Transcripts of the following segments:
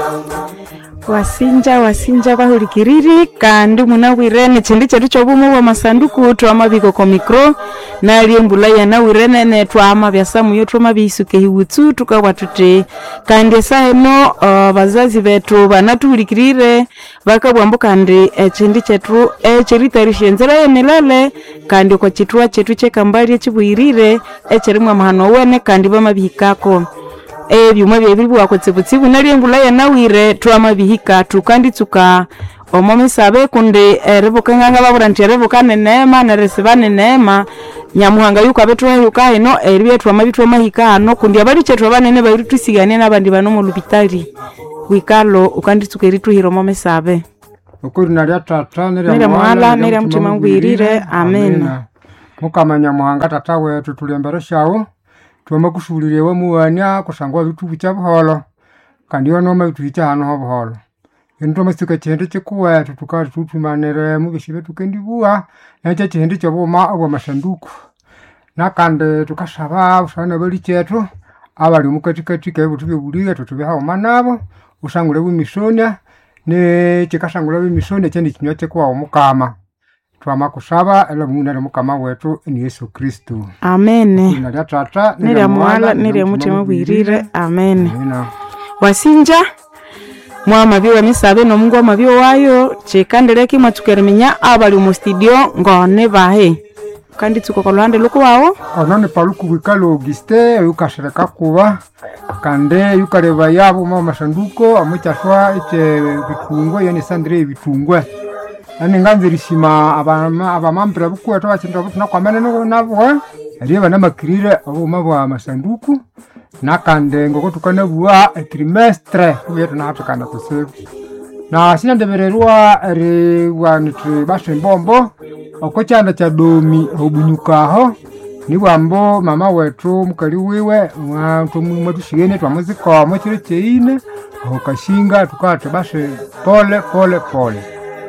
wasinja bahulikiriri kandi munawirene chindi chetu chobumu wa masanduku twama biko ko mikro na liembula yana wirene ne twama byasamu yo twama bisuke hiwutsu tukawatute kandi saheno bazazi betu banatuhulikirire bakabwambo kandi chindi chetu cheritarishe nzera yenelele kandi ko chitwa chetu chekambali chibwirire cherimwa mahano wene kandi bamabihikako byuma byebirwa kotsibutsibu naliembula yanawire twama bihika tukanditsuka omomisabe kunde rebukanga baburanti rebukane neema na resibane neema nyamuhanga yuko abetwa yuka ino eribe twama bitwa mahika hano kundi abali chetwa banene bari tusigane nabandi bano mu lubitari wikalo ukanditsuka eritu hiro momisabe ukuri nalya tata nere mwala nere mutima ngwirire amen mukamanya muhanga tata wetu tulembere shawo twama kushuliriwe muwania kusangwa bitu bichabuholo kandi yono bitu hano hobuholo into masika chende chikuwa tukari tutumanere mu bishibe tukendibuwa nacha chende chaboma obwa masanduku nakande tukashaba usana bali chetu abali mukatikati ke bitu byuliga tutubiha manabo usangule bumisonya ne chikasangula bumisonya chende kinyoche kwa mukama twama kusaba ela munere mukama wetu ni Yesu Kristo amen nalya tata nere mwala nere mutima bwirire amen wasinja mwama biwa misabe no mungu amabyo wayo chekandeleki matukereminya abali mu studio ngone bahe kandi tsuko kolande luko wawo onone paluku wikalo Auguste yukashireka kuba kande yukareba yabo mama sanduko amuchashwa ite bitungwe yani sandre bitungwe ani nganze rishima abamambira bukwe twachinda butuna kwamene nabo ariba namakirire abo mabwa masanduku nakande ngoko tukana bua trimestre yetu na hatukana kusevu na sina ndebererwa ri wanitri bashe mbombo okochanda cha domi obunyukaho ni wambo mama wetu mukali wiwe mwa tushigene twamuziko mwechire cheine okashinga tukate bashe pole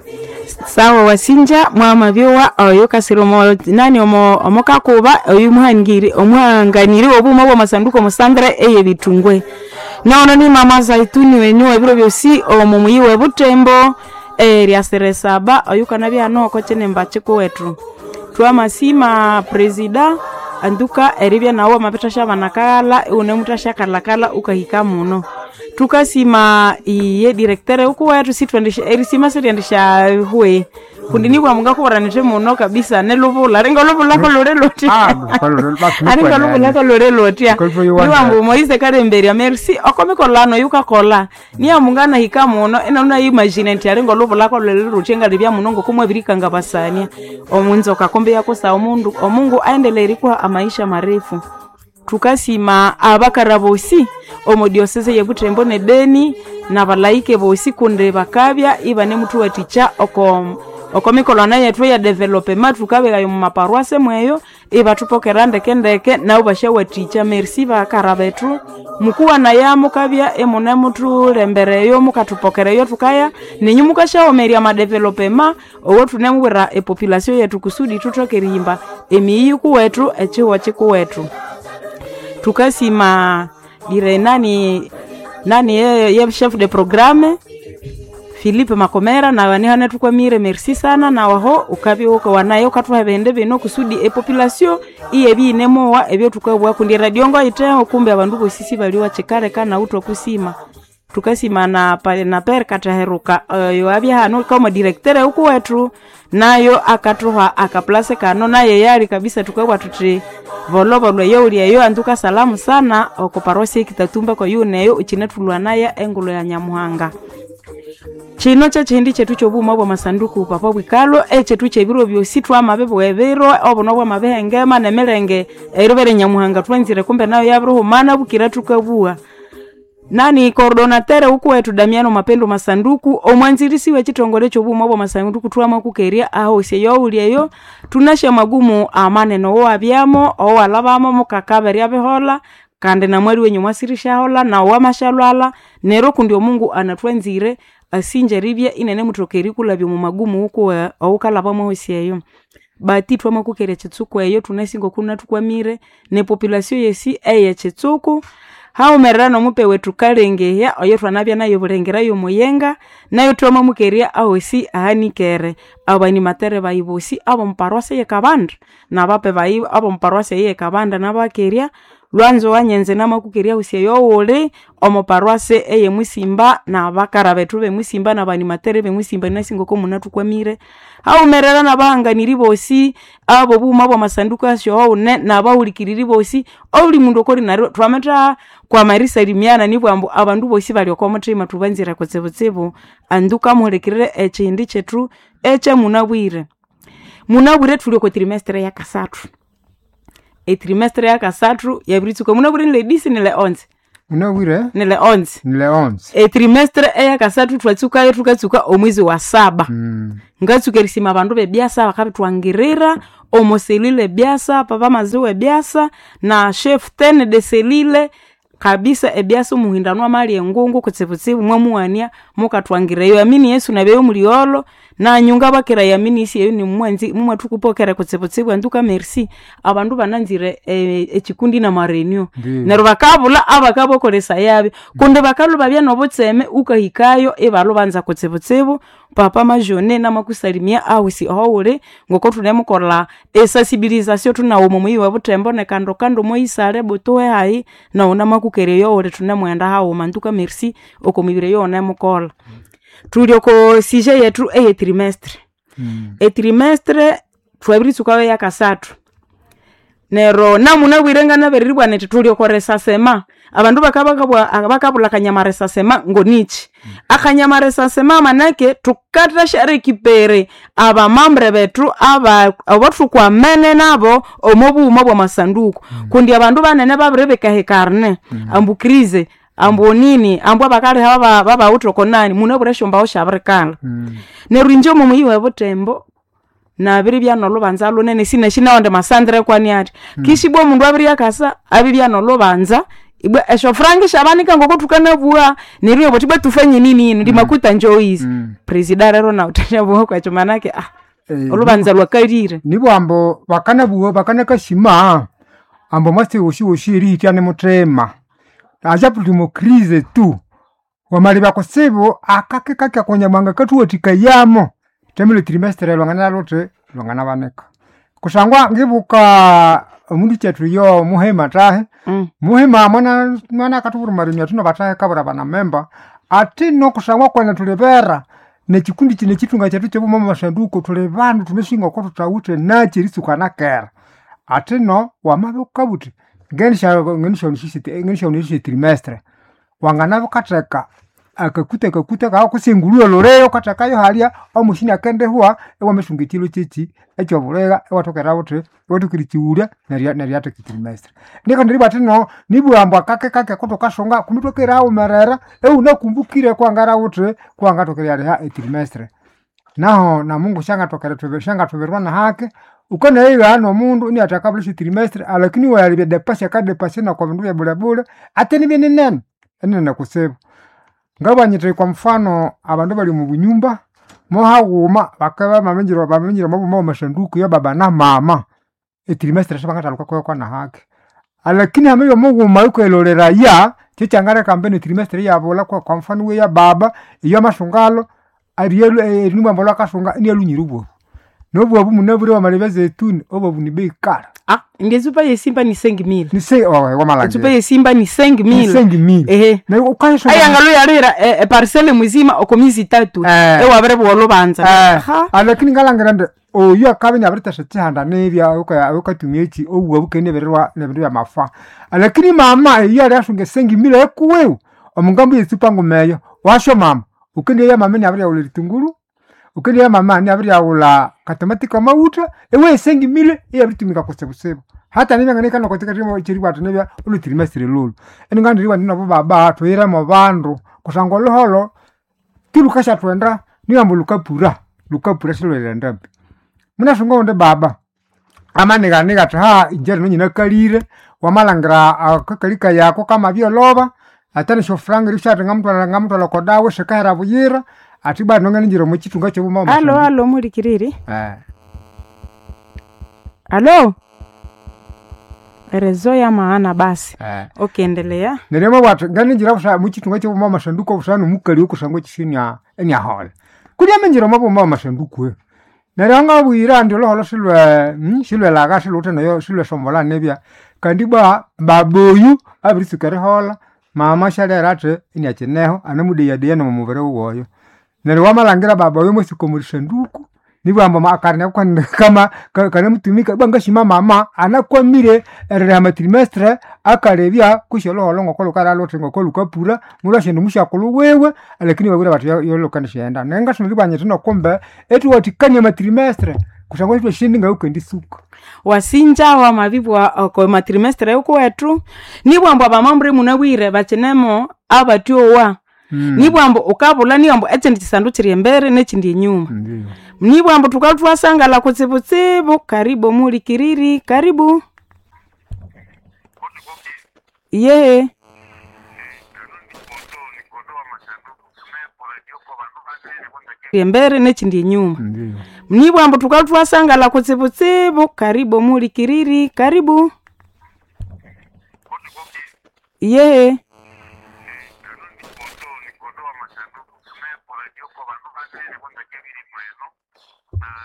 sawa wasinja mwama byowa oyo kasiromo nani omokakuba oyu muhanganiri obuma bwa masanduko musandre eye bitungwe naona ni mama zaituni wenyu ebiro byosi omumuyiwe butembo lya seresaba oyu kanabya noko chene mbachiko wetu twamasima presida anduka eribya nawo mapetasha banakala une mutasha kalakala ukahika muno tukasima iye directeur uko wetu sitwendesha erisima sitwendesha huwe kundini kwa munga kuranite muno kabisa nelubula renga lubula ko loreloti aringa lubula ko loreloti niwambo moise karemberi merci okomiko lano yuka kola niya munga na hika muno ena una imagine nti aringa lubula ko loreloti ngalibya muno ngokumwe birikanga basania omunzo kakombe yako sa omungu aendelee kwa amaisha marefu tukasima abakara bosi omodiosese yebutembo ne Beni na balaike bosi kunde bakabya ibane mutu waticha okomikolo naye yetu ya development tukabega yo maparoise mweyo ibatupokerande kendeke na ubasha waticha merci bakara betu mukuwa na yamo kabya emone mutu lembereyo mukatupokereyo tukaya ninyu mukasha omeria ma development owo tunemwira population yetu kusudi tutokerimba emiyi ku wetu echiwa chiku wetu tukasima dire nani ye chef de programme Philippe Makomera na wani hana tukwamire merci sana na waho ukabi uko wanayo katwa bende bino kusudi population iye binemo wa ebyo tukabwa kundi radio ngo ite kumbe abandu sisi bali wa chekare kana uto kusima tukasima na pale na per kataheruka yo abya hano kama directeur uko wetu nayo akatoha akaplace kano naye yari kabisa tukabwa tuti volovo lwe yo anduka salamu sana okuparosi kitatumba kwa yuneyo uchinetulwa naye engulo ya nyamuhanga chino cha chindi chetu chobuma bwa masanduku papa bwikalo chetu chebiro byosi twamabebo webero obono bwa mabehengema nemelenge erobere nyamuhanga twanzire kumbe nayo yabro mana bukira tukabua nani coordinateur uko wetu Damiano Mapendo Masanduku omwanzirisi we chitongole chobuma bwa masanduku twama kukeria aho seyo tunasha magumu amaneno wo abyamo o alabamo mukakaberi abehola kandi na mwali wenyu mwasirisha hola na wa mashalwala nero kundi Mungu anatwanzire asinje ribye inene mutokeri kulabyo mu magumu uko aukalaba mo seyo bati twama kukeria chitsuko eyo tunasingo kuna tukwamire ne population yesi eye chitsuko haumerera nomupe wetu kalengeya oyo twanabya nayo bulengera yo muyenga nayo twama mukeria ahosi ahanikere abani matere bayibosi abo mparwase yekabanda nabape bayi abo mparwase yekabanda nabakeria lwanzo wanyenze namakukeria usiye yowole omoparwase eye musimba na bakara betu be musimba na bani matere be musimba nasingo ko munatu kwamire haumerera nabahanganiri bosi abo buma bo masanduku asyo one nabawulikiriri bosi oli mundu okori naro twameta kwa marisa limiana nibwambo abandu bosi bali okomotima tubanzira kotsebotsebo anduka muhulekirire ekindi chetu eche munabwire tuli ko trimestre ya kasatu trimestre ya kasatu yabritsuko munabwire le 10 ni le 11 munabwire ni le 11 trimestre ya kasatu twatsuka tukatsuka omwezi wa 7 ngatsukerisima abandu bebyasa bakabitwangirira omoselile byasa papa maziwe byasa na chef 10 de selile kabisa ebyasa muhindano mali engungu kutsibutsibu mwamuwania mukatwangireyo amini Yesu nabeyo muliolo na nyunga bakira yamini isi yeyo ni mwanzi mumwatukupokera kutsibutsibu anduka merci abandu bananzire ekikundi na marenio nero bakabula abakabokolesa yabe kunde bakalu babya nobutseme ukahikayo ebalo banza kutsibutsibu papa majone na makusalimia awisi ohole ngoko tunemukola sensibilisation tunawo mumuyi wa butembo ne kando moyisale botoe hai na ona makukereyo ole tunemwenda hawo manduka merci okomibire yo nemukola tulio ko sije yetu trimestre trimestre twabritsuka ya kasatu nero namuna bwirenga naberirwa neti tulio ko resasema abandu bakabula kanyamaresa sema ngonichi akanyamaresa sema manake tukata sharekipere aba mambre betu abatu kwa mene nabo omobu mabwa masanduku kundi abandu banene babrebeka hekarne ambu krize ambu nini ambu bakari baba utrokonani munaburesho mbao shabrikana neruinjo mumuyiwe butembo na biri byano lobanza lonene sina onde masandre kwani ati kishibwo mundu abiri yakasa abibyano lobanza ibwe esho frangi shabanika ngoko tukana bua neriyo botibwe tufanye nini ndi makuta njoizi president rero utanyabwo kwa chumanake olubanza lwakalire nibo ambo bakana buo bakana kashima ambo masti ushiri hitane mutrema aja pulimo krize tu wamali bakosebo akake konya manga katu otika yamo temile trimestre lwangana lote lwangana baneka kusangwa ngibuka omundu chetu yo muhema tahe muhema mwana katuburu marimya tuno batahe kabura bana member ati no kusangwa kwa tulebera ne kikundi kine kitunga chetu cyo mama masanduko tulebandu tumesinga ko tutaute na chirisuka na kera ati no wamabe kabuti ngenisha unishisi trimestre wangana bukateka akakuta ka kusingulwa loreyo katakayo halia omushini akende huwa ewamesungitilo chichi echo bulega ewatokera bote watukirichiura na trimestre ndika ndiri batino nibwamba kake kutoka songa kumitokera umerera unakumbukire kwangara bote kwangatokera ya trimestre naho na Mungu shanga toberwa na hake ukona hiyo ano mundu ni atakablisha trimestre lakini wali depasha kade pasina kwa vindu vya bulabula ateni binene enene kuseba ngabanyite kwa mfano abandu bali mu bunyumba mohaguma bakaba bamenyiro mabo mashanduku ya baba na mama trimestre shabangataluka kwa na hake lakini hameyo muguma yuko elorera ya chichangara kampeni trimestre ya bola kwa mfano we ya baba iyo mashungalo arielo erinuma bola kasunga ni alunyirubo nobu abu munabure wa malebeze tuni obo bunibe kara ngezupa yesimba ni 5000 ni se wa malanje zupa yesimba ni 5000 na ukayisho ayangalo yarira parcelle muzima okomizi 3 wabere bolo banza lakini ngalangrande oyo akabe nyabrita shitihanda nebya ukatumyechi obuwa bukene berwa nebyo ya mafa lakini mama iyo ari ashunge 5000 ekuwe omungambu yesupa ngomeyo washo mama ukende ya mama nyabrya ulitunguru ukende ya mama nyabrya ula katamatika mauta ewe 5000 yabritumika kusebusebo hata nina ngane kana kotika timo chiri batu nebya ulu trimestre lulu eningandi riwa nina baba toira mu bandu kusangolo holo tilukasha twenda niambo lukapura silwele ndambi muna shunga onde baba amane niga ta injeri no nyina kalire wamalangira kakalika yako kama byo loba atane sho franga rishata ngamutwala la kodawe shekara buyira atiba nonga njiro mu kitunga cyo mama allo muri kiriri allo rezo ya maana basi. Okay, endelea. Nerema watu ngani njira busha muchitunga cyo mama mashanduko busha numukali okusango chisinya eni ahola. Kuri amenjira mabo mama mashanduko. Neranga buira ndilo hola silwe laga siluta nayo silwe somola nebya. Kandi baboyu abrisikare hola mama shale rate eni acheneho anamude yade no mumuvere woyo. Nerwa malangira baboyu musiko muri shanduko. Nibamba makarne kama kana mutumika banga shima mama anakwamire erema trimestre akarebya kusholo holongo kolo kara lote ngokolo kapura mura shendo mushakulu wewe lakini babura batu yolo kanishenda nenga sunibanye tino kombe etu watikanye matrimestre kushango twa shindinga ukendi suko wasinja wa mavibwa ko matrimestre uko wetu nibwamba bamambre munawire bachenemo abatyo wa nibwambo ukabula niyambo echendi chisandu chiri embere nechindi nyuma nibwambo tukatwasangala kutsibutsibu karibu muri kiriri karibu ye embere nechindi nyuma nibwambo tukatwasangala kutsibutsibu karibu muri kiriri karibu ye